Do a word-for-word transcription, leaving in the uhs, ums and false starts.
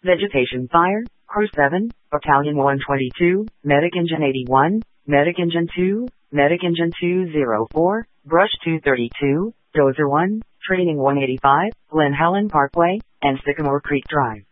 Vegetation Fire, Crew seven, Battalion one twenty-two, Medic Engine eighty-one, Medic Engine two, Medic Engine two oh four, Brush two thirty-two, Dozer one, Training one eighty-five, Glen Helen Parkway, and Sycamore Creek Drive.